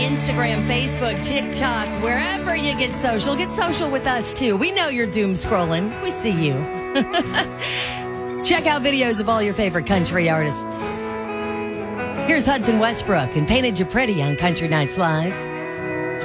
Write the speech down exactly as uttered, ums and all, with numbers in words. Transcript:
Instagram, Facebook, TikTok, wherever you get social. Get social with us, too. We know you're doom scrolling. We see you. Check out videos of all your favorite country artists. Here's Hudson Westbrook and Painted You Pretty on Country Nights Live.